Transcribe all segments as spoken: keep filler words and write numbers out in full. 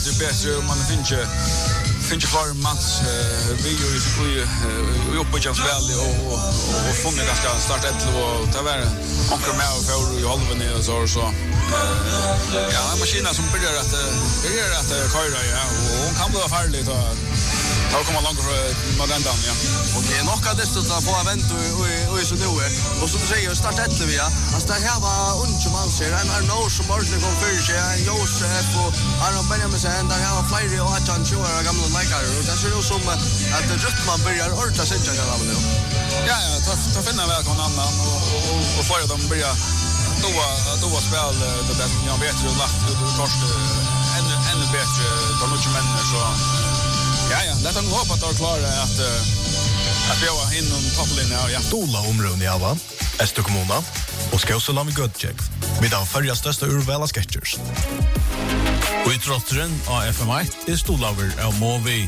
Det är bättre om man finns finns kvar Mats vi gör ju vi uppe på Champions League och och funnit ganska start ett och ta vara onkel med och för i halva ner så så ja maskinen som börjar att börjar att köra ja och hon kan bli farlig då då kommer långt med den där ja och det är nog att det står på event och och så nu och som du säger start ett vi ja alltså det här var unge man ser han är nog som ordentligt kom för sig en Josef och Aron Benjamin sen där har flera och att han kör gamla läkare och det ser ut som att det just man börjar orta sen jag där nu ja ja ta ta finna väl någon annan och och och få dem börja då då spel det där jag vet ju lagt det kostar ännu ännu bättre då mycket människor så ja ja det är nog hoppas att klara att att vi har inom topplinjen ja Stola områden ja va Esto kommuna och ska också landa good check med av förra största urvala sketchers och i trottren av F M ett är Stolaver av Movi.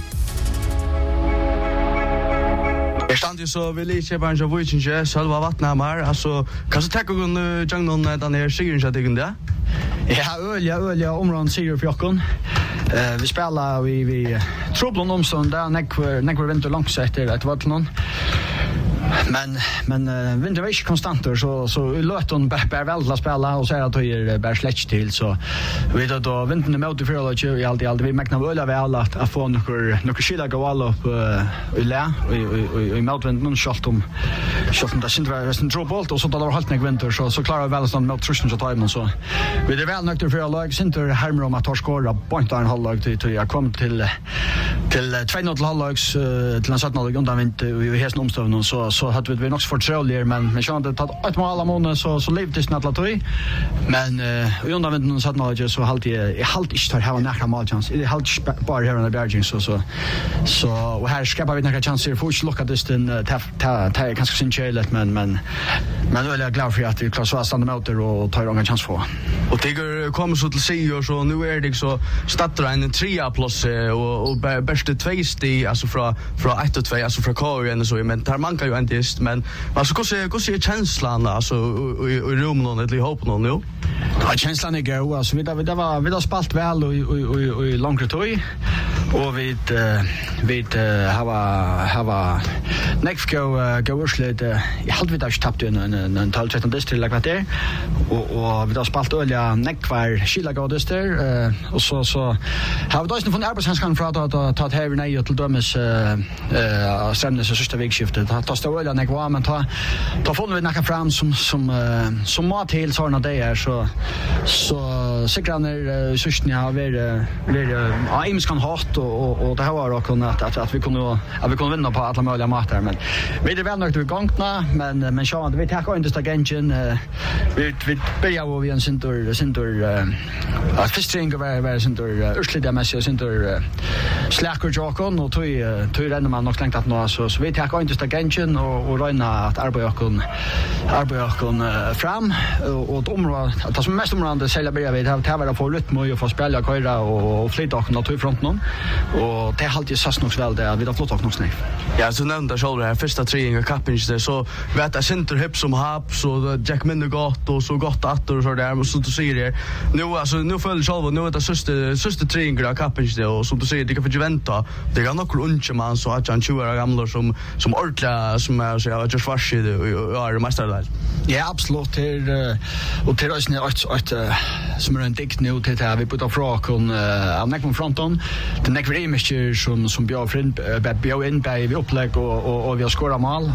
Jag stand ju så vill inte bara jag vill inte själva vattna mer alltså kanske ta någon jag någon den här sigern så det kunde ja ölja ölja områden seger för Jackon. Eh vi spelar vi vi trubbel om sån där neck neck vinter långt sett det att vart någon men men uh, vinter var inte konstant så så låt hon bär väl att spela och säga att det är bär släckt till så vet du då vintern mot i förra året i alltid alltid vi mäknar väl väl att att få några några skilla gå alla upp i lä och i motvind någon shot om shot där syns det resten trubbel och så då har hållit ner vinter så så klarar väl att mot trusten så tar man så vi det väl nökter för lag center härmer om att ta skåra point en halvlag till till jag kom till till två noll halvlags till en sjutton lag undan vint i hästen omstövningen så så hade vi nog förtroligare men men jag hade tagit ett mål alla månader så så levde det snart latoy men i undan vint någon sjutton lag så halt jag jag halt inte tar ha några målchans det halt bara här under Berging så så så och här ska bara vi några chanser för att lucka det den ta ta ta kanske sin chelet men men men väl jag glad för att vi klarar så att stanna mot och ta någon chans för och det kommer så till sig och så nu är det så startar en trea plus och och bästa två steg alltså från från ett och två alltså från Korea och så men tar man kan ju inte men alltså hur ser hur ser känslan alltså i rummet eller i hopp någon nu ja känslan är go alltså vi där var vi har spalt väl och och i långt tid och vi vi har har next go go urslet jag hade vi där tappat en en tal tretton distrikt like that där och och vi har spalt olja neckvar skilla gå där och så så har vi då från arbetshandskan för att ta här nej till dömes eh stämnes så sista vägskiftet att ta stå olja neckvar men ta ta får vi nacka fram som som som mat till såna där så så säkert när systen har varit varit ja ims kan hårt och och det har varit kunnat att att vi kunde att vi kunde vinna på alla möjliga matar men vi är väl nog till gångna men men så att vi tar inte stagenchen vi vi börjar vi en center center att fistring över över center ursligt med sig center slacker jokon och tog tog den man nog tänkt att nå så så vi tar inte stagenchen och och räna att arbeta kon arbeta kon fram och området att som mest området sälja börjar vi har tävla på rytm och få spela köra och flytta och nå front någon och det har alltid satt nog väl det vi har flott och nog snäpp ja så nämnda shoulder här första treing och kappen där så vet jag center hip som hap så Jack Minder gott och så gott att och så där och så du ser det nu alltså nu följer själva nu är det sista sista treing och kappen där och som du ser det kan för vänta det kan nog unge man så att han tjugo gamla som som ordla som är så jag just vash det och är mästerlag ja absolut det och det är ju ett som är en dikt nu till det vi puttar fra kon av neck fronton the neck remischer som som bjør friend bjør in by vi upplägg och och och vi har skorat mål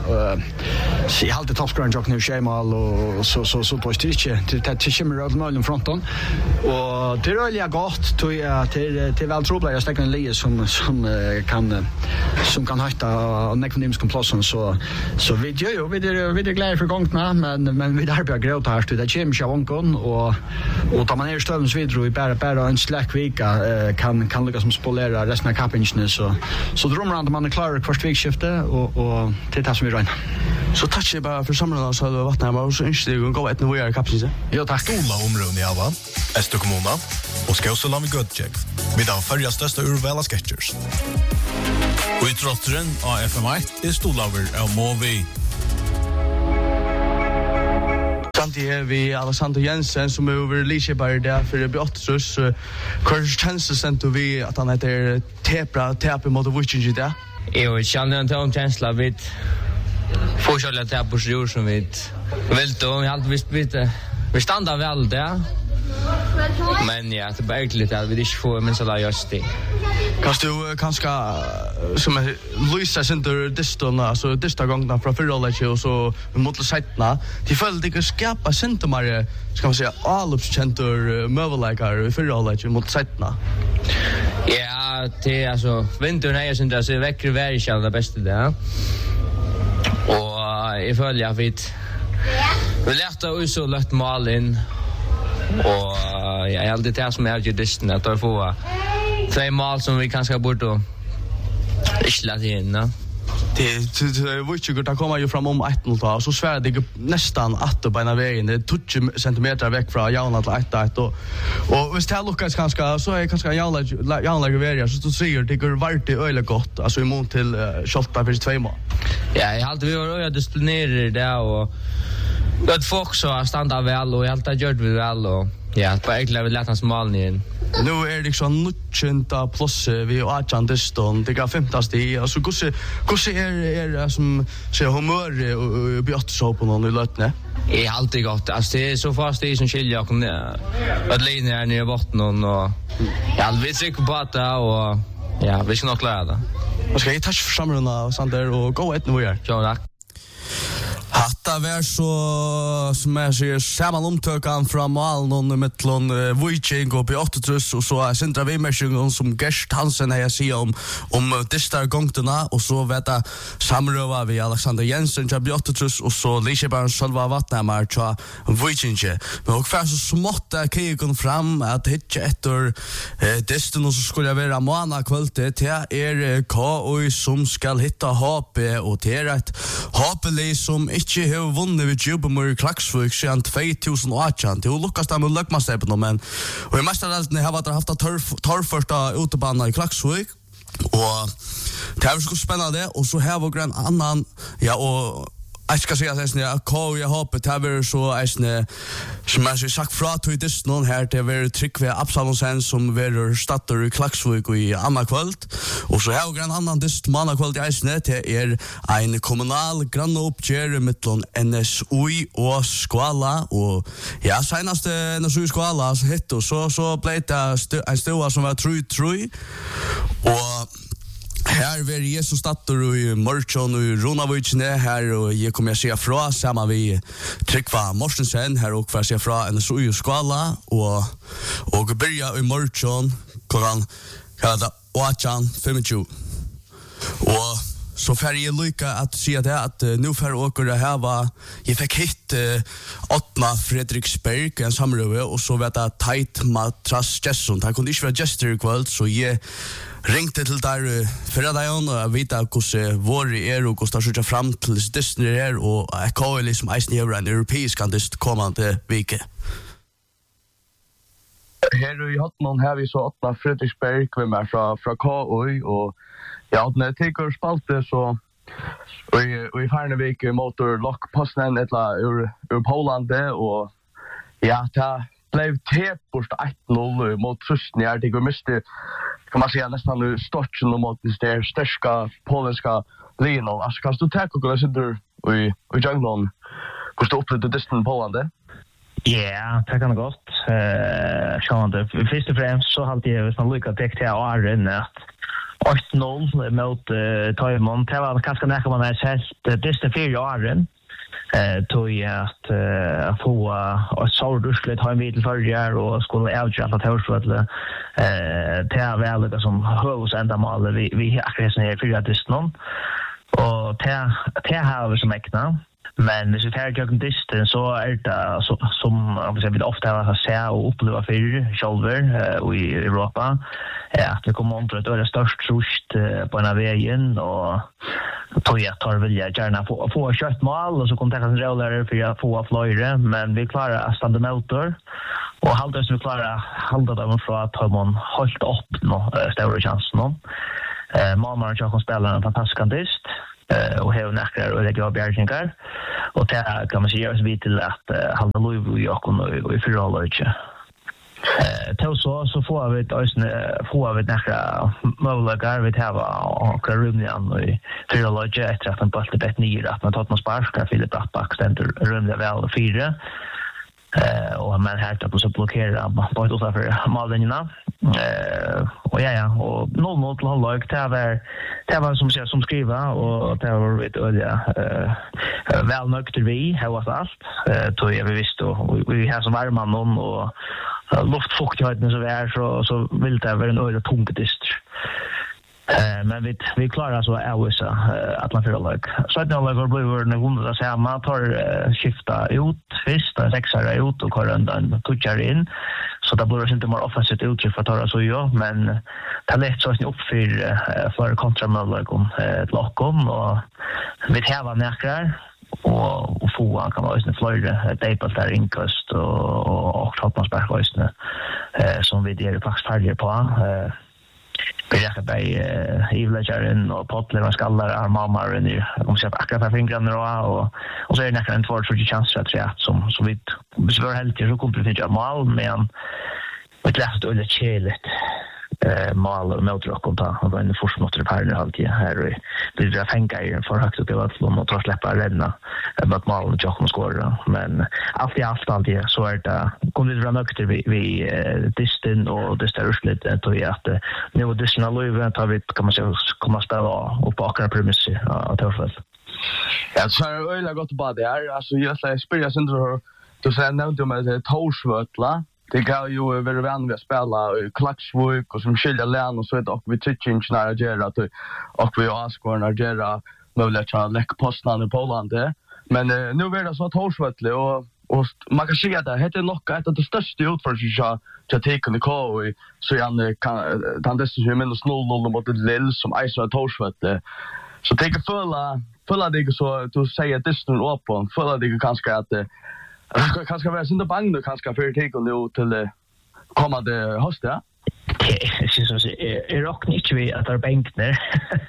så jag hade toppscoren jock nu schemal och så så så på stitche till till shimmer mål i fronton och det är ju gott till till till väl trubbla jag stäcker en lie som som kan som kan hitta neck names complosion så så vi gör ju vi det vi det glada för gångna men men vi där blir gråta här till det Jim Chavonkon och och tar man ner stövens vidare i bara bara en slack vecka kan kan lyckas som spolera resten av kappingen så så drömmer han att man är klar först vägskifte och och till det som vi räknar så tack jag bara för samlarna så har varit närmare så inte det går ett nu är kappingen ja tack Stola områden ja va Esto kommuna och ska också landa good check med av förra största urvala sketchers och i trottren av F M ett är Stolaver av Movi. standi her vi Alexander Jensen som er over Liseberg der for Beatrus. Hva kjennes det sendt vi at han heter Tepra, Tepe mot Vuccinci der? Jo, kjenner en tom kjensla vid forskjellige Tepers jord som vi vilt og vi har alltid visst vi vi standa vel der. Men ja, det er egentlig at vi ikke får minst alla just det. Kan du kanskje som er lysa sinter diston, altså distagongna fra fyrrollet og så mot seitna, de føler ikke skapa sinter mer, skal man si, allopskjentur møveleikar i fyrrollet mot seitna. Ja, det er altså, vinteren er jeg sinter, så vekker vær ikke alle det beste det. Og jeg føler at vi vi lærte ut så løtt malen, og ja, jeg alltid det som er i diston, at jeg får tre mål som vi kanskje borde ikke lade inn, ja. Det är viktigt att komma ju fram om ett noll och så svär det nästan att på ena vägen det tjugo centimeter veck från Jauna till ett ett och och visst det luckas kanske så är kanske Jauna Jauna Gaveria så du ser det går vart i öle gott alltså emot till Schalta för två mål. Ja, jag hade vi var ju disciplinerer där och det folk så standa väl och allt har gjort vi väl och ja, det var egentligen vi lätt hans mål igen. Nu är det liksom nutchenta plus vi och Atlantiston det går femtast i alltså hur ser hur ser är som ser humör och bjött så på någon i lötne. Det är alltid gott. Alltså det är så fast det som skiljer och att linjen är ner i botten och ja, vi trycker på att och ja, vi ska nog klara det. Vad ska jag touch för samruna Sander och gå ett nu här. Ja, tack. Hatta vær så som jeg sier saman omtøkan fra Malen og mittlån Vucing og Beatrus og så er Sindra Vimersjungen som Gerst Hansen har jeg sier om om distar gongtuna og så vet jeg samrøva vi Alexander Jensen til Beatrus og så Liseberg Sølva Vatnamar til Vucing. Men og hver så smått er krigen fram at hitje etter eh, distan og så skulle jeg være måned kvöldet til er K O som skal hitta H P og til er et H P-li som ikke har vunnet ved Djupemur i Klaksvik siden två tusen åtta. Det har lukkast dem med løgmastepen, men og i mesterdeltene har vi haft torrførsta utebana i Klaksvik, og det har vært så spennende, og så har vi en annan, ja, og jeg skal si at jeg K og jeg håper det har vært så eisne, som jeg har sagt fra til distan her, det har vært Tryggve Absalonsen som har starter i Klaksvik i Anna kvöld, og så har vi en annan dist manna kvöld i eisne, det er en kommunal granne oppgjør mittlån N S U I og Skvala, og ja, senaste N S U I Skvala hitt, og så, så ble det en stua som var tru-tru, og her var Jesus statter i Mørkjøn og Ronavitsjene her, og jeg kommer å se fra sammen vi Tryggva Morsensen her, og for å se fra N S U I og Skala, og, og begynner i Mørkjøn klokken åtte femogtjue. Og så får jeg lykke at si at jeg at nå får åker det her var jeg fikk hit uh, Åtna Fredriksberg en samrøve og så vet jeg Teit Matras Jesson han kunne ikke være gestor i kveld så jeg ringte til der uh, fredagen og jeg vet hvordan vår er og hvordan det ser frem til Disney er og jeg kan liksom eisen gjøre en europeisk andist kommende vike. Her i Hotman har vi så Åtna Fredriksberg hvem er fra, fra K O I og ja, när jag tycker spalte så och och i Färnevik motor lock posten ettla ur ur Poland och ja, det blev tepust ett noll mot Tyskland. Jag tycker miste kan man säga nästan stotchen mot det störska polska linjen. Alltså kan du ta och gå så där och och jag någon hur står det distan Poland? Ja, det kan gott. Eh, sjönde först och främst så hade jag visst lyckat täcka till Arren att åtta noll mot uh, Toymon. Det var kanske näka man har sett uh, distan fyra åren. Eh, tog jag att uh, få uh, ett sårdusligt ha en videl förrjar och skulle avgöra att hörs för att eh, det är väl det som hövs ändamål vi, vi akkurat som är fyra distan. Och det, det har vi som äkna. Men hvis vi tar gjøkken distan så er det så, som vi ofte har sett og oppleva for sjølver uh, i Europa at det kommer om til at det er størst trusht uh, på en av veien og tog jeg tar vilja gjerne få, få kjøtt mål og så kommer det en rollere for å få fløyre men vi klarer å stande motor og halvdøy som vi klarer å halde dem fra at man holdt opp nå, uh, større chansen nå. Uh, Malmar og Jakob spiller en fantastisk kantist eh och har näkrar och lägga bjärgningar och det kan man säga så vitt till att hålla lov i och och i förhållande. Eh till så så får vi ett får vi näkra möjligheter vi har och rumligen och i förhållande efter att man på det bättre ner att man tar någon sparkar för det back ständer rumligen väl fyra. Eh och man här att så blockera på ett och för mallingarna. Eh och ja ja och noll noll till halvlek det var det var som som skriva och det var vet olja eh väl nökt vi har varit allt eh då jag visste och vi har som varma någon och luftfuktigheten så är så så vill det vara en öde tungdist. Eh men vi vi klarar så är uh, att man får lag. Så att några blir när hundra så här man tar uh, skifta ut först och sexare ut och kör undan touchar in så det blir inte mer offensivt uttryck för att ta så ju men det är lätt så att ni uppfyr uh, för kontramål om ett lockom och vi har näkrar och och få kan vara en flöjde dejpel där inkast och och Tottenhamsberg eh som vi det faktiskt färger på eh Berger bei Ivlajaren och Potler och skallar armar och ner. De ser akkurat på fingrarna och och så är det en två tre chanser att säga som som vi besvär helt så kommer det inte mål men det läst och det chelet eh mål med drag och ta och en försmåttre parner alltid här det är fänga i för högt upp i vart och ta släppa renna med mål och Jochen skora men allt i allt alltid så är det kommer det vara nökter vi vi distan och det står slut att ju att nu additional löven tar vi kan man säga komma spela och på akra premisser att ta för. Ja, så är det gott på det här. Alltså jag säger spela sen då då så nämnde jag med Torsvötla. Det kan ju vara vänligt att spela i Klaxvik och som skilja län och så ett och vi teaching när det gör att och vi askar när det gör möjligt att lägga posten i Polen det. Men uh, nu är det så Torsvötla och och man kan säga att det heter locka ett av de största utförsöka till tekniken och så igen kan den dess ju minus noll noll mot det lill som Isra Torsvötla. Så det kan fulla fulla det så du säger distan öppen fulla det kanske att det kanske vara synd på bang då kanske för take nu till kommande höst ja. Det syns som är rock inte vi att det bänkner.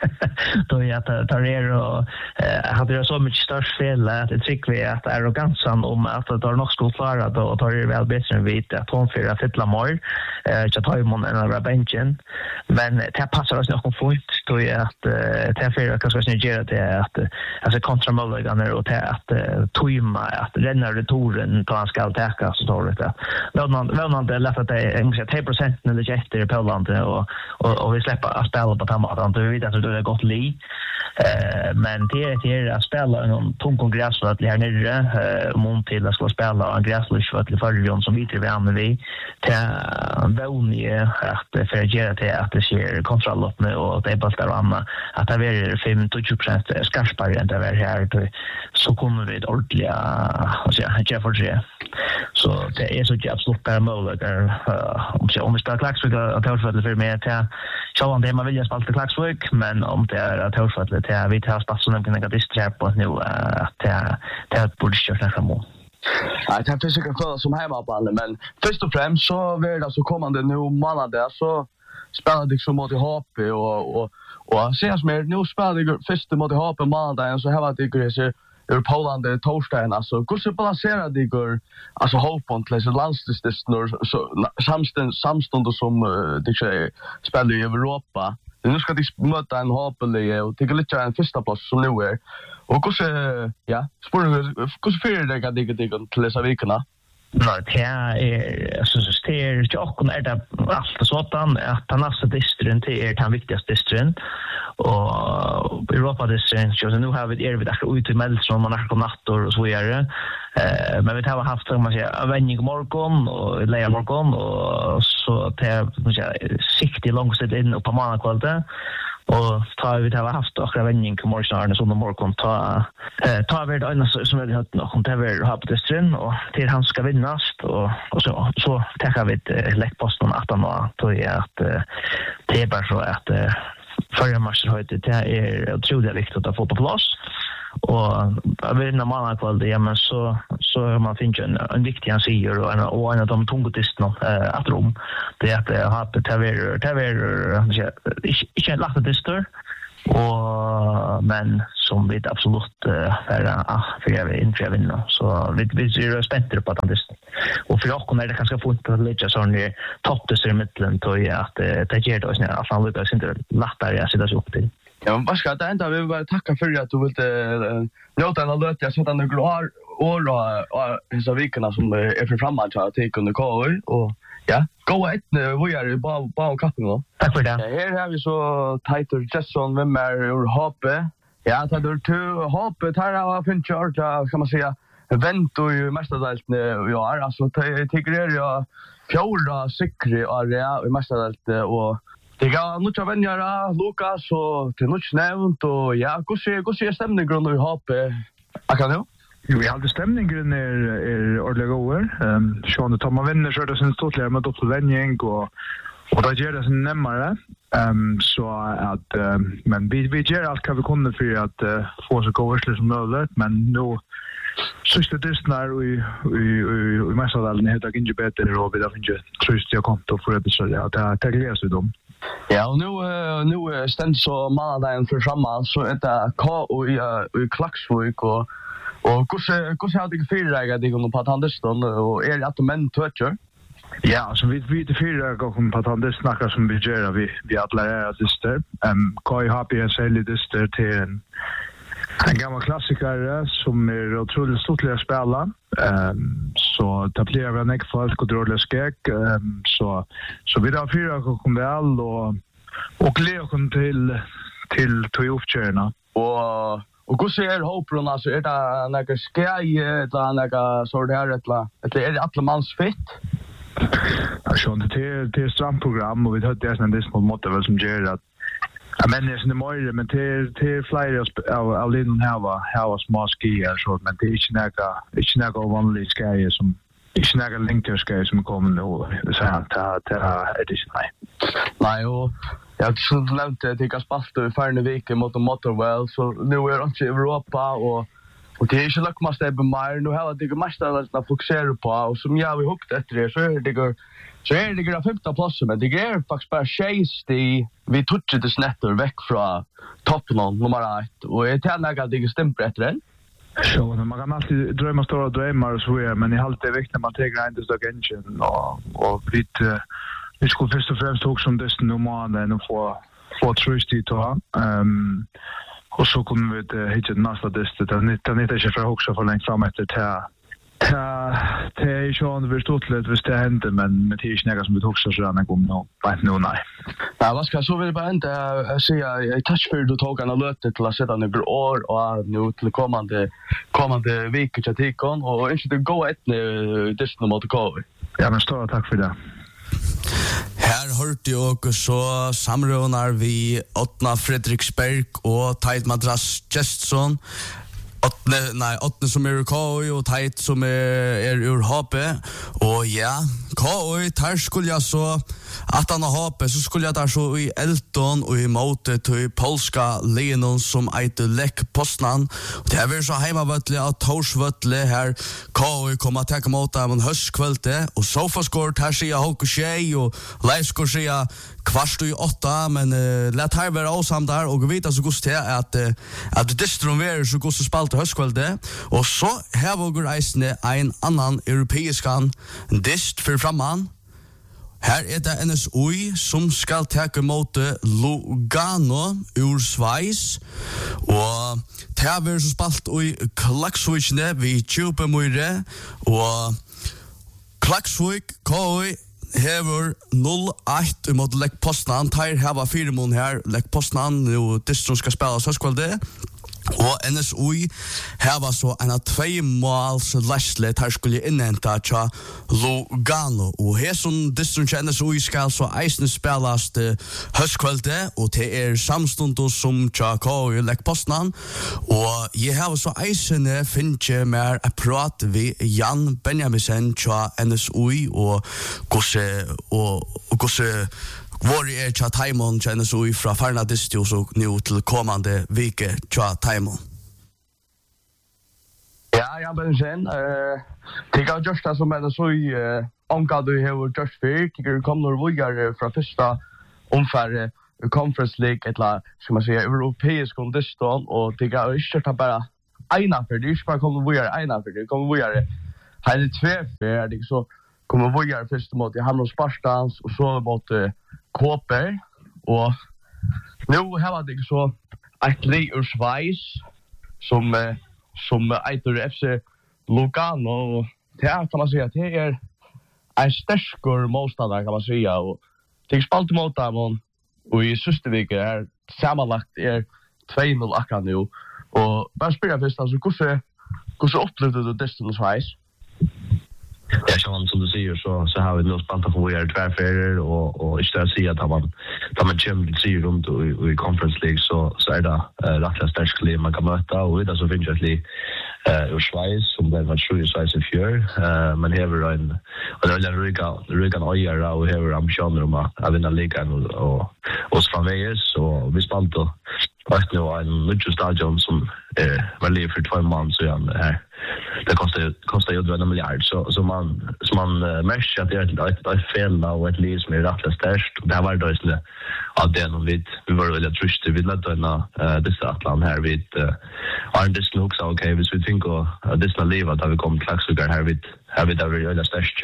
Då jag tar er och hade det så mycket störst fel att det tycker vi att arrogansen om att det har nog skulle klara då tar det väl bättre än vi att hon för att fylla mål eh så tar man en av bänken men det passar oss nog fint då är att det för att kanske göra det att alltså kontramålgångar och det att tojma att renna returen då han ska täcka så tar det. Då man väl man det lätt att det är ungefär tre procent när det efter på landet och och och vi släpper att spela på tamatan då vi vet att det är gott li eh men det är det att spela en tom kongress för att här nere eh mot till att ska spela en gräslös för att förjon som vi tror vi använder vi till vånie att förgera till att det ser kontroll upp med och det är bara där anna att det är fem till tjugo procent skarpare än det är här så kommer vi ordentliga alltså jag får se så det är så jävla absolut bara möjligt om så om vi spelar Klaxvik att Torsvötla för mig till så om det man vill spela till Klaxvik men om det är att Torsvötla till vi tar spats som kan jag distrahera på nu att det det borde köra framåt. Ja, det finns säkert för som hemmaballe men först och främst så vill det så kommande nu månad där så spelar det så mot H P och och och ses mer nu spelar det först mot H P måndagen så här var det grejer ur Polen torsdagen alltså hur så balanserar det går alltså hoppon till så landstisnor så samstund samstund som det säger spelar i Europa. Nu ska de möta en H P och tycker lite en första plats som nu är. Och hur så ja, spår hur så för det kan det gå till dessa veckorna. Nej, det är så så det är ju också är det allt så att att nästa distrikt är den viktigaste distrikten och Europa distrikten så nu har vi er vi där ut i Melstrom och när nattor och så vidare. Eh men vi har haft som man säger vändning morgon och leja morgon och så det man säger siktigt långt in och på måndag kväll och tar vi det har haft och vändning på morgonen så morgon ta eh tar vi det annars som vi har nog det vi har på distrikten och till han ska vinnas och och så så tar vi ett läckposten att han då tror jag att det är bara så att förra matchen har det är otroligt viktigt att få på plats och jag vet när man har kvar det men så så man finns en en viktig ansvar och en och en av de tungotisterna eh att rum det är att det har på T V T V inte inte lagt det står och men som vi absolut uh, är uh, för jag vill inte vinna. Så vi vi är spända på att han dyst. Och för oss är det ganska fint att lägga sån i toppdust i mitten till att det ger oss när alla lyckas inte lättare att sitta sig upp till. Ja, men vad ska det ända? Vi vill bara tacka för att du vill njóta en löt. Jag sätter några år och dessa veckorna som är för framåt att ta under K O. Och ja, gå ett vi är bara bara kappen då. Tack för det. Ja, här har vi så Titor Jesson vem är ur H P. Ja, det är två H P här har funnit Georgia kan man säga. Event och ju mestadels ja, alltså tycker det är fjärde sikre area i mestadels och det går mycket vänner Lucas och till mycket nämnt och ja, hur ser hur ser stämningen nu i H P? Kan du? Jo, vi hade stämningen är är ordentligt över. Ehm Sean och Thomas vänner så det syns totalt med upp till vänning och och då gör det sen närmare. Ehm så att um, men vi vi gör allt kan vi kunna för att uh, få så goda som möjligt men nu sista distnar vi vi vi måste väl ni heter inte bättre och vi har inte trust jag konto för det så ja det det gläds vi dem. Ja, och nu nu ständ så månaden för samman så är det K och i i Klaxvik och och hur ser hur ser det för dig att gå på Tandeston och är det att män toucher? Ja, så vi vi det fyra går på Tandeston snackar som vi gör vi vi alla är syster. Ehm K I H P S L syster till en en gammal klassiker som är otroligt stort att spela. Ehm så det blir väl en folk och dråliga skäck ehm så så vi då fyra kommer väl och och Leon till till Toyofcherna och och hur ser hoppen alltså är det några skäj eller några så där eller eller är det alla mans fit? Ja, så det det strandprogram och vi hade det sen det små mått väl som gör att ja, men det är inte mer, men till till flyger av av Lindon Hava, Hava små skier så men det är inte några inte några vanliga skier som inte några längre skier som kommer nu så att att är det inte nej. Nej och jag tror nämnt det jag spalt i förra veckan mot Motorwell så nu är det i Europa och och det är ju så mycket det mer nu har det mest att fokusera på och som jag vi hukt efter det så är det går så är det går femte plats men det är faktiskt bara chase det vi touchar det snetter veck från toppen nummer ett och det är några det stämmer efter det. Så man kan alltid drömma stora drömmar och så är men i allt är viktigt när man tar in det stock engine och och vi vi skulle först och främst också om det normala och få få trust i då. Ehm och så kommer vi till hitta nästa distet att det är inte för också för långt fram efter ta ta det är ju on vi stort lite visst det händer men med det är snäga som vi också så den kommer nog bara nu nej. Ja, vad ska så vill bara inte säga jag touch för du tog en alert till att sätta några år och nu till kommande kommande vecka till tikon och inte det gå ett distet mot K. Ja, men stora tack för det. Her hørte jeg også så samrådnar vi Åtna Fredriksberg og Teit Madras Gjestsson. Åtne, nei, Åtne som er ur K O I og Teit som er, er ur H P. Og ja, K O I, der skulle jeg så, at han har H P, så skulle jeg der så i Elton og i måte til polska Lenon som eiter Lek Postnan. Og det er vel så heimavøtlig av Torsvøtlig her. K O I kommer til å måte av en høstkvølte. Og Sofaskort her sier Håko Tjei og Leiskor sier kvart i åtta, men uh, lät här vara avsam där och vita så gust här att uh, att distron ver så gust spalt höstkvälde och så här vågar eisne en annan europeiskan dist för framman. Här är det N S O I som ska ta emot Lugano ur Schweiz och det ver så spalt i Klaxvik vid Tjupemyre och Klaxvik K O I hever noll ett mot Lek Postnan. Tar hava fire mån her. Lek Postnan, og distron skal spela søskvalde. Og N S O I hava så en av tvei måls lesle her skulle innhenta tja Lugano. Og heson distron til N S O I skal så eisne spelast høstkvalde, og det er samstundos som tja K O I Lek Postnan. Og jeg hava så eisne finnje mer a prat vi Jan Benjamisen tja N S O I og gosse og gosse Vår er tja Taimon kjenner så ifra Farna Distios og nu til kommande vike tja Taimon. Ja, Jan Benjamin, uh, tikk av just det som er det så i uh, omgad du har just fyrt, tikk er kom når vi er fra første omfærre Conference League eller ska man säga europeisk kondiston och det går inte ta bara ena för det är bara kommer vi göra ena för det kommer vi göra här är två för det så kommer vi göra först mot i Hammarby Spartans och så mot uh, Kåper och nu har det så ett lag ur Schweiz som uh, som heter F C Lugano och det kan man säga att det är en starkare motståndare kan man säga och det spalt mot dem och i sista veckan är sammanlagt är två noll akkurat nu och bara spela först alltså hur så hur så upplevde du Destin Schweiz? Ja, som som du säger så så har vi nog spanta för våra tvärfärder och och istället säga att man tar man Champions League runt och i Conference League så så är det rätt starkt lag man kan möta och det så finns det eh ur Schweiz som det var tror jag Schweiz i fjör eh man har en och det är Riga Riga Oyer och har ambitioner om att vinna ligan och och oss framvägs så vi spanta fast nu en nytt stadion som eh var liv för två månader sedan här det kostar kostar ju en miljard så så man så man uh, märker att det är ett ett fel och ett liv som är rätt störst och det har varit då istället att det är någon vid vi var väldigt trust vi lät den eh det Atlant här vid är det nog så okej vi skulle tänka att det ska leva där vi kommer klaxsugar här vid här vid där vi är störst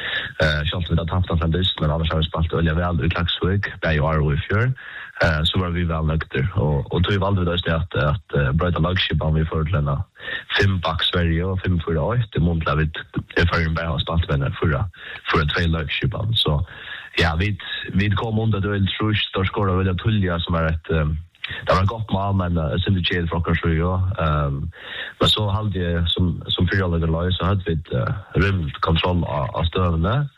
eh så att vi har haft den där men annars har vi spalt olja väl i klaxsug där ju är vi för eh så var vi väl nökter och och då valde vi då istället att att bryta lagship om vi förlena fem back Sverige och fem för åt det måste vi är för en bra startvänner för för ett två lagship så ja vi vi kom under då el trust då skåra väl Tullia som är ett det var gott mål men sen det chade för kanske ju ehm men så hade jag som som för alla det lag så hade vi rymd kontroll av stövlarna.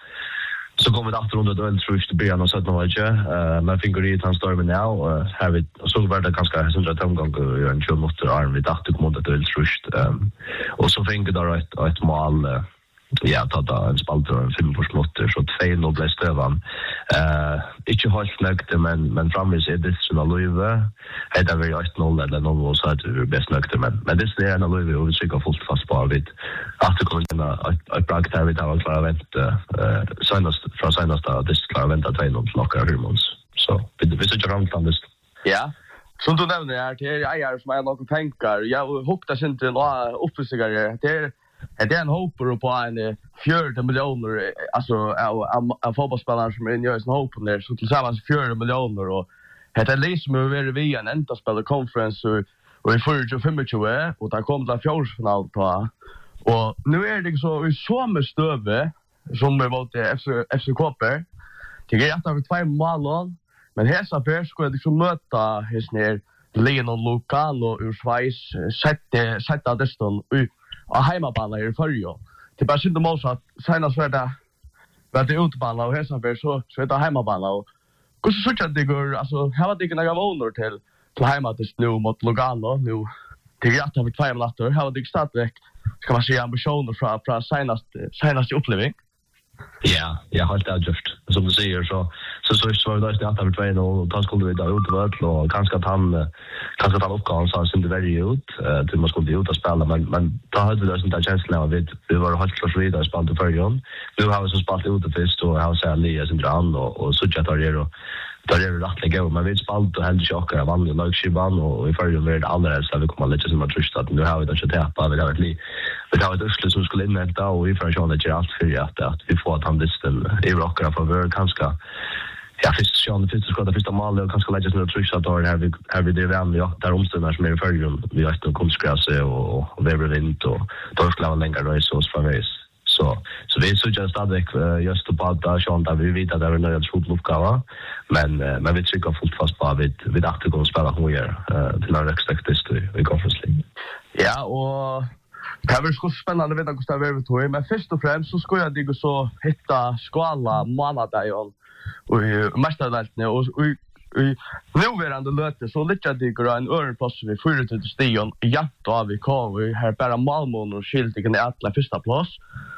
Så kommer det efter under då el trust det blir något sånt något eh men fick det han stormen nu och har vi så var det ganska hundra tomgång och en tjugo minuter arm vi dachte kom under då el trust ehm och så fick det då ett ett mål ja, ta en spalt och en fem minuter så två noll blev stövan. Eh, inte helt nöjt men men framvis är det såna löve. Det är väl ett noll eller noll så att det är bäst nöjt men men det är en löve och vi ska fullt fast på vid att det kommer att att praktiskt vi tar klara vänt eh senast från senast att det ska vänta två noll lockar hormones. Så vi vi ska runt om det. Ja. Som du nämnde här det är jag som är några pengar. Jag huktas inte en uppfyllsigare. Det är det är en hopper på en fjärde miljoner alltså av av fotbollsspelare som är inne i en hopp där så tillsammans fjärde miljoner och det är liksom över vi en enda spela conference och och i förra tjugofem och där kom det fjärdefinal på och nu är det så i så med stöve som vi mot F C F C Kåper det är att vi två mål men hesa för ska det som möta hos ner Leon Lugano ur Schweiz sätta sätta deston ut och hemmabana i förra. Det bara synd om att senast var det var det utbana och hälsan för så så det hemmabana och hur så så det går alltså har det några vänner till till hemma till nu mot Lugano nu det är att vi två minuter har det startat ska man säga ambitioner från från senast senast upplevelse. Ja, jag har det just som du säger så så så så var det att vi två och ta skulle vi då ut och och kanske att han kanske att han uppgåvan så sen det väldigt ut till man skulle ut och spela men men då hade vi då sånt där känsla av att vi var helt klart vidare spelade för igen. Nu har vi så spelat ut och först och har så Elias och Dran och och så chatta det och då är det rätt läge men vi spelade och helt chockade av vanliga lagskivan och i förra med alla så vi kommer lite som att trusta att nu har vi då så täppa vi har ett li vi har ett urslut som skulle invänta och vi får ju det allt för att att vi får att han distan i rockar för vår kanske ja först så det första skottet första mål och kanske lägga några trusta då har vi har vi det vem ja där omständigheter som är i förra vi har inte kommit skräsa och och vi är inte och då skulle man längre resa oss framväs så så vi så just att det just på att där så att vi vet att det är en fotbollsuppgåva men men vi tycker fullt fast på vi vi dachte gå spela mer till en expectist i Conference League. Ja och det var så spännande vet jag hur det var tog men först och främst så ska jag dig så hitta skala månader och mästardelen och i nuvarande löte så lyckas det gå en öronplats vid fyra till station ja då har vi kom vi har bara Malmö och Skiltigen i alla första plats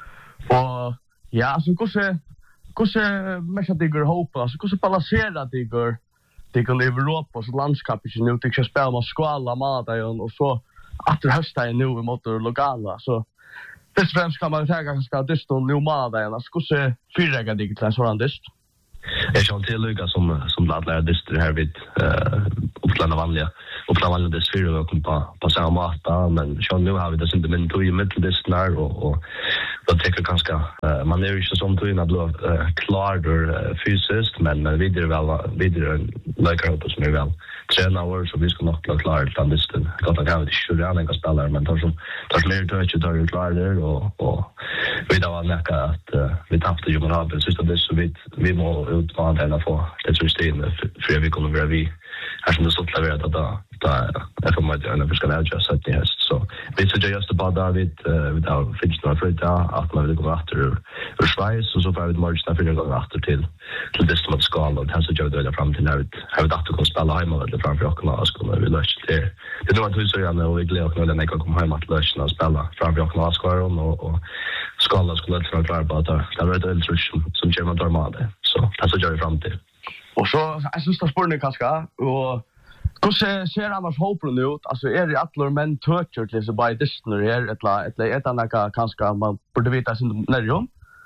och ja så hur så hur så mästa det går hoppa så hur så balansera det går det går i Europa och så landskapet nu det ska spela med skala månader och så att det hösta är nu mot Lugano så det främst kan man säga ganska dyst och nu månader så hur så fyra dig till sådant dyst. Jag känner till Luka som som lärare distrikt här vid eh upplandet vanliga upplandet vanliga distrikt och kom på på samma mata men så nu har vi det inte men då i mitten det snar och och då tycker ganska uh, man är ju inte som då innan blå uh, klar uh, fysiskt men men vidare väl vidare läkare hoppas mig väl träna år så vi ska nog klara klart från disten gott att ha det skulle jag inte spela men tar som tar mer touch och tar klar där och och vi då var näka att uh, vi tappade ju med habben så det så vi vi må utmana den få det tror jag för vi kommer vara vi här som det så klarat att då är för mig att vi ska lära oss att det häst så vi så just bara David vi då finns några fröda att man vill gå efter ur Schweiz och så får vi marsch där för att gå efter till till det som att skala och det så jag då fram till nu har vi att kunna spela hemma eller framför och kunna skulle vi lösa det det då att vi så gärna och vi glömmer när den kan komma hem att lösa och spela framför och kunna skala och och skala skulle det vara klart bara det var det som som kommer normalt så det så gör vi fram till och så jag syns det spårning kanske och hur ser ser annars hoppen ut alltså är det alla män toucher till så by Disney här ett la ett ett annat kanske man borde veta sin nerjon.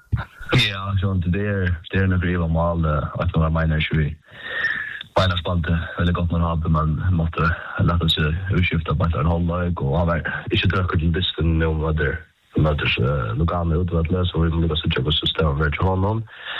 Ja, så det är det är nog riva mål att några minor tjugo. Bara spante eller gott man har men måste låta sig utskifta på en halvlek och han är inte tillräckligt till Disney nu vad det möters Lugano ut vad lösa och vi måste se vad som står över till honom.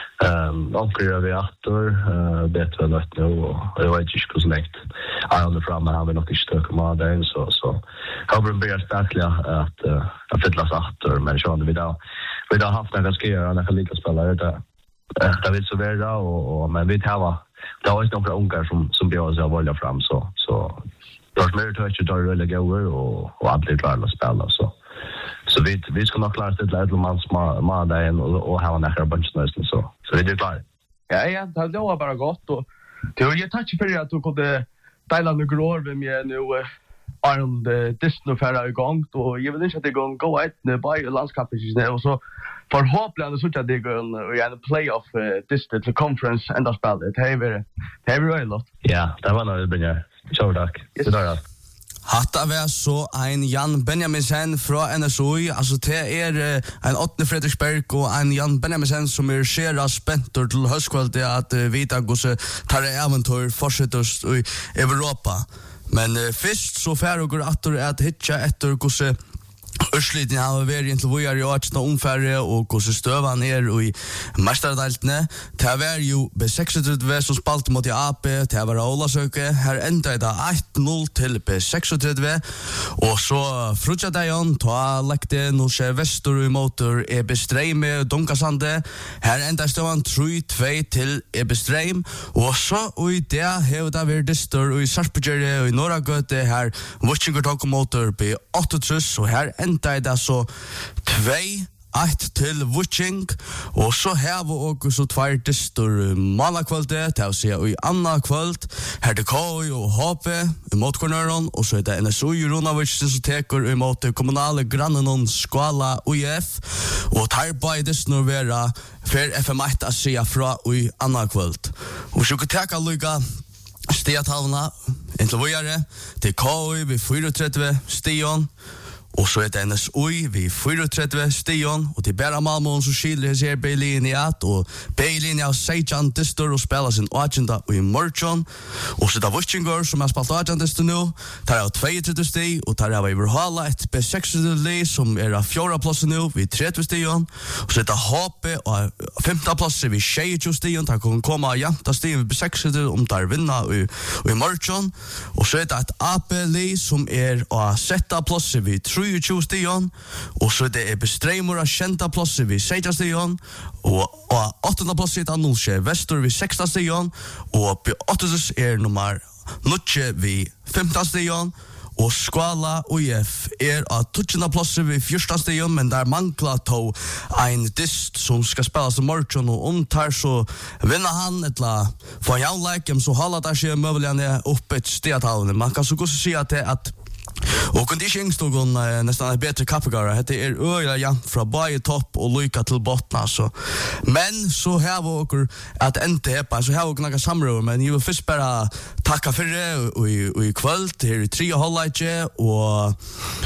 Ehm och det är vi åter eh bättre lätt nu och jag vet inte hur snägt. Jag håller fram med han vill nog inte stöka med den så så har vi börjat starkliga att att fylla åter men så hade vi då vi har haft några skier när lika spelare där. Det vill så vara och men vi tar det har inte några ungar som som blir så välja fram så så då är mer touch då är det går och och alla klarar att spela så så vi vi ska nog klara det lite man man där och och ha en extra bunch nästan så så det är klart. Ja ja, det var bara gott och det var ju touch för att du kunde dela några år med mig nu Arnold Disney för igång och jag vet inte att det går gå ett när by landskapet och så förhoppningsvis så att det går i en playoff Disney till conference ända spelet. Hej vi hej vi väl då. Ja, det var nog bra. Så tack. Så där. Hatta var så ein Jan Benjaminsen fra N S O I, altså det er ein Åtne Fredriksberg og ein Jan Benjaminsen som er skjera spentor til høstkvalitet at vita gosse tar eventyr fortsettast i Europa. Men uh, fyrst så fær og atter at hitja etter gosse Ursliten har vært inntil vi er i åttende omfærre og hvordan støvann er i mesterdaltene. Det har vært jo B seksogtretti som spalte mot i A P, det har vært Ålasøke. Her enda i dag ett noll til B seksogtretti. Og så frutja dagen, ta lekte Norske Vestur i motor E B Streime Dunkasande. Her enda i støvann tre två til E B Streim. Og så i det har det vært distor i Sarpegjerre og i Norragøte. Her Vutsinger tok motor B åttiåtte og her enda i det så tvei ett till Vutsing och så här var också två distor månakväldet det vill säga i andra kvällt här det K och H P i motkornören och så är det N S O I Runavic som teker i mot kommunala grannen Skala O I F och tar på distor vara för F M ett att säga fra i andra kvällt och så kan teka lika steatavna inte vågare till K vid trettio Stion. Och så är det N S O I vid trettio Stion och till bara Malmö så skiljer sig B-linjat och B-linja Sejan distor och spelar sin agenda i Morgon och så är det Vutsinger som har spelat agenda distor nu tar jag trettio sti och tar jag över hala ett B sextio som är av fjärde platsen nu vid trettio Stion och så är det H P och femte platsen vid tjugo Stion där kan komma jämta Stion vid B sextio om där vinna i, i Morgon och så är det ett A P som är av sjätte platsen vid tjugo Stion och så det är bestreimor av kända platser vid sjätte Stion och och åttonde plats i Norske Vestur vid sexte Stion och på åttonde är nummer nio vid femte Stion och Skala O I F är av tionde plats vid fjärde Stion men där manglar to en dist som ska spelas i morgon och om tar så vinner han eller får jag like så håller det sig möjligen upp ett steatavne man kan så gå så säga att det att och konditionstogon nästan är bättre kapagara. Det är öliga jämnt från början topp och lycka till botten så. Men så här var det att inte heppa så här var några samråd men jag vill först bara tacka för det och i kväll det är tre halvlek och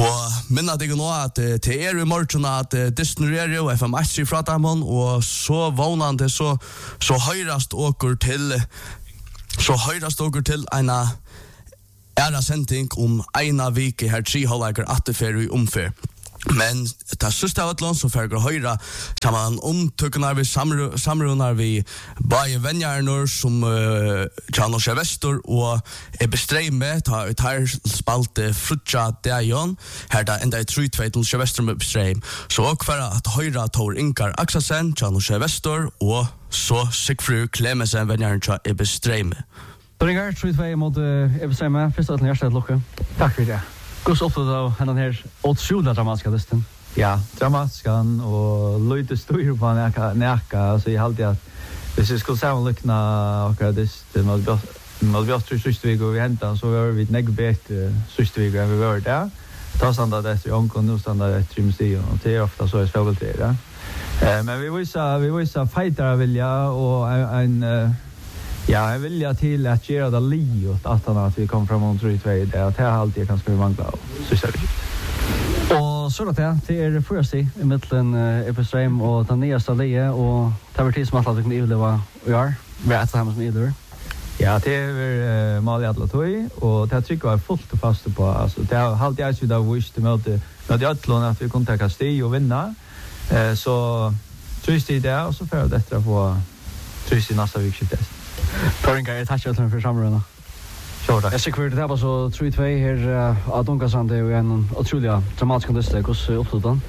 Og minna deg nå at det er i morgen at Disney er jo F M eitt fra Damon, og så vånande så, så høyrast åker til så høyrast åker til en æra sending om ena vike her tre halvleikere atterfer i omfer. Men det siste av et land så får jeg høyre sammen omtøkene vi samrunder vi bare vennjærner som uh, Jan og Vestor og er bestreim med ta ut her spalte frutja dagen her da enda i tru tvei til Vestor med bestreim så og for at høyre Tor Inkar Aksasen, Jan og Vestor og så Sigfru Klemesen vennjærner til er bestreim med. Tor Inkar, tru tvei mot uh, er bestreim med første av den hjertet lukke. Takk for det. Hur ofta då den här otroligt dramatiska listan? Ja, dramatiskan och lite stor på näka näka så jag hade att det skulle skulle säga likna och det det måste måste vi tror just vi går vi hämta så var vi nägg bättre just vi går vi var där. Ta sanda det är onkel nu standa det trimmuseum och det är ofta så är det det där. Eh men vi visar vi visar fighter vilja och en ja, jag vill ju till att göra det liot att han att vi kom fram om tre två det att jag alltid kan skriva mangla så så det. Och så då det är först i mitten Epistream och den nya stalie och det var tid som att kunna överleva och gör. Vi är tillsammans med Idor. Ja, det är uh, Mali Atlatoi och det tycker jag är fullt och fast på alltså det har alltid jag skulle ha visst med det med det Atlant att vi kunde ta kasti och vinna. Eh så trist det där och så för det efter på trist i nästa vecka. Tor Inkar, jeg takker til for samrøyene. Sjå da. Jeg sikker det var så tre två her av Dunkasande og en utrolig dramatisk kondiste. Hvordan oppstod den?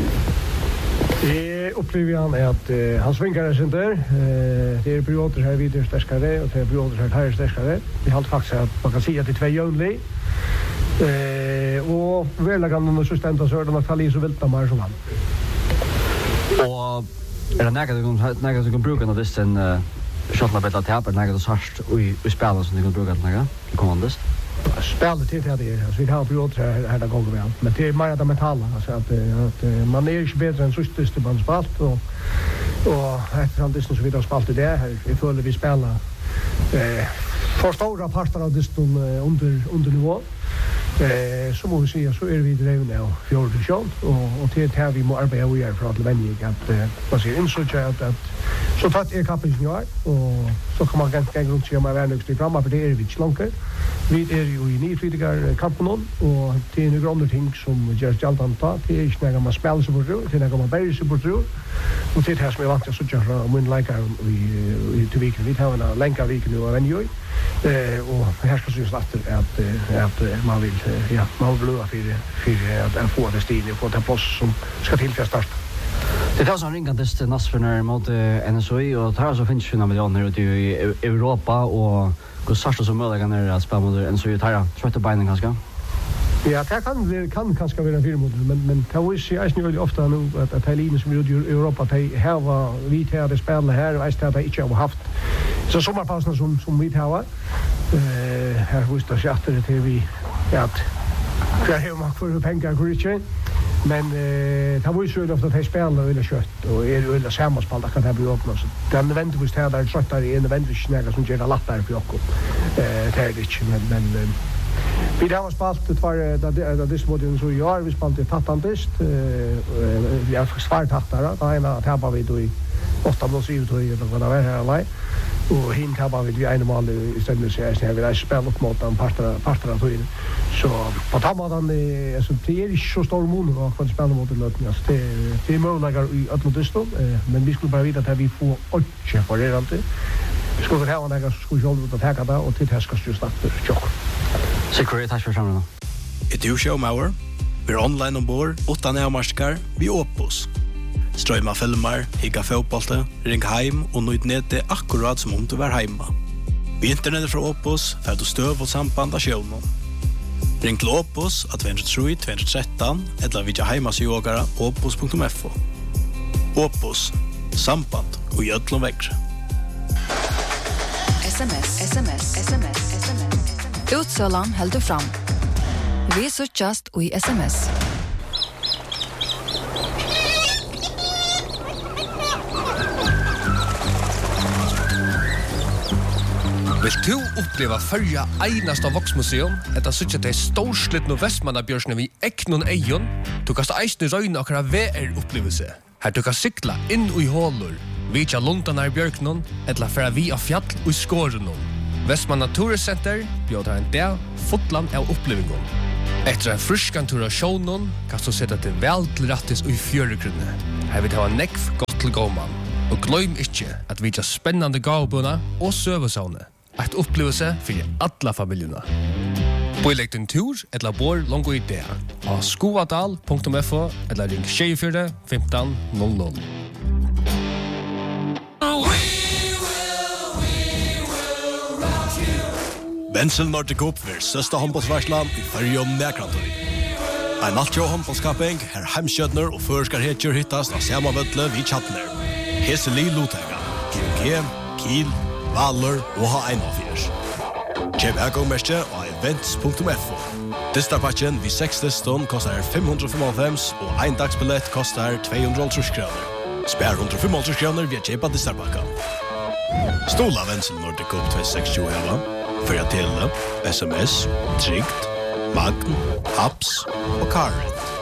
Jeg opplever han er at uh, han svinger er sin der. Uh, det er perioder her videre sterskere, og det er perioder her her sterskere. Det er alt faktisk at man kan si at det er tvei jønlig. Uh, og verlegene så stendt så er det nok fall i så vilt av mer som han. Og er det nægget du kan bruke når det er en Schottland bättre täpper när det så harst och i spelar som det kan bruka några. Det kommer andest. Spelet till det är så vi har provat här här där går vi. Men det är mer att metall alltså att att man är inte bättre än sista band spalt och och efter han det så vi har spalt det här. Vi följer vi spelar eh för stora parter av det under under nivå. Eh så må vi se så är vi drivna och fjärde division och och till här vi må arbeta vi är för att vänja att vad säger in så att att så tatt är kappen ju och så kan man ganska runt sig med värnlöst i framåt för det är vi inte långt. Vi är ju i nyfridiga kampen och det är några andra ting som gör jaltan ta det är inte när man spelar så bra det är när man börjar så bra och det här som är vant att så gör mun like vi i två veckor vi har en länka vecka nu och vänja eh och här ska syns att att att man vill ja man vill blåa för för att få det stilen få ta plats som ska till för start. Det är så ringande till Nasferner mot N S O I och tar så finns ju några miljoner ute i Europa och hur sarsta som möjligt när att spela mot N S O I tar tror att benen ganska. Ja, det kan det kan kanske vara fyra mot men men det är ju inte väldigt ofta nu att att Helene som gjorde i Europa att här var vi till det spela här och att det inte har haft så sommarpausen som som vi har eh här hos det chatter till vi att jag har max för pengar Christian. Men eh det var ju så ofta att spela eller kött och är eller samma spel där kan det bli öppna så den väntar vi här där tröttar i en väntar snäga som gör lättare för Jakob. Eh det är det inte men men vi har spalt det var det det modellen så gör vi spalt det tattantist eh vi har svart tattare där ena tappar vi då i åtta mål syv då i det var här alla och hin tappar vi en mål i stället så jag vill spela upp mot en parter parter då så på tammadan är så det är så stor mål och kan spela mot löpningen så det det är möjligt i atmosfären men vi skulle bara veta att vi får åtta för det alltid vi skulle ha några skulle ju att ta det och till häska just att chock. Secret tack för samman. Ett du show hour. Vi är online ombord åtta närmarskar vi Opus. Strøyma filmer, higga fotbollte, ring heim og nøyd nede akkurat som om du var heima. Vi internettet fra Opus får du støv og samband av sjøvnen. Ring til Opus at to tre to tre tre eller vidja heimas jogara opus punktum f o. Opus, samband og gjødlom vekkre. S M S, S M S, S M S, S M S. Utsølan heldur fram. Vi suttjast og i S M S. Vill du uppleva förja einasta voksmuseum, etta suttja til storslittno Vestmannabjørsne vi eknon eion, du kast eisne røyna okra V R-upplevelse. Her du kan sykla inn i hålur, vitja lundanar bjørknon, etla færa vi av fjall og skårenon. Vestmanna Turiscenter bjóðar en dag fotland av opplevingon. Etter en fruskan tur av sjånon, kan du sette til vel til rattis og i fjøregrunne. Her vil det ha nekv godt til gåman. Og gløym ikkje at vi har spennande gavbuna og søvesavne. Et opplevelse for alla familjuna. Boilegg din tur eller bor longo i det. Av skoadal punktum f o eller ring tjugofyra femton noll noll. Bensel Nordic Cup vir søsta håndbollsvarslan i Färjön Näkrantøy. Ein altjå håndbollskapping, her heimskjøtner og førskar hetjur hittast av samme vødle vid Tjatner. Hese li Lutega, G U G, Kiel, Valur og H einogfjørs. Kjøp her og events punktum f o. Distarpatchen vid seks diston kostar fem hundre femoghalvfems og ein dagsbillett kostar två hundre og halvtrýss kroner. Spær hundre og femoghalvtrýss kroner via kjøpa Distarpakka. Stola Bensel Nordic Cup två tusen sextio För tele, sms, trygt, magn, apps och karret.